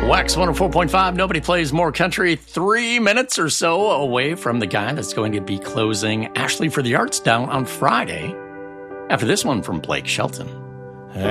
Wax 104.5, nobody plays more country. 3 minutes or so away from the guy that's going to be closing Ashley for the Arts down on Friday. After this one from Blake Shelton.